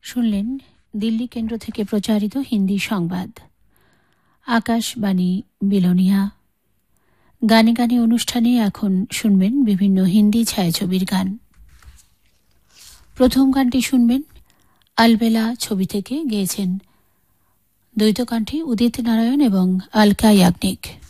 শুনলেন দিল্লি কেন্দ্র থেকে প্রচারিত হিন্দি সংবাদ। আকাশবাণী বিলোনিয়া। গানে গানে অনুষ্ঠানে এখন শুনবেন বিভিন্ন হিন্দি ছায়াছবির গান। প্রথম গানটি শুনবেন আলবেলা ছবি থেকে, গেয়েছেন দ্বৈতকণ্ঠী উদিত নারায়ণ এবং আলকা ইয়াগনিক।